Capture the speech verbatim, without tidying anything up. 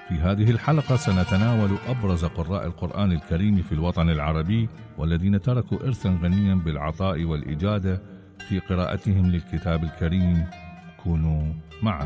في هذه الحلقة سنتناول أبرز قراء القرآن الكريم في الوطن العربي، والذين تركوا إرثا غنيا بالعطاء والإجادة في قراءتهم للكتاب الكريم. كونوا معنا.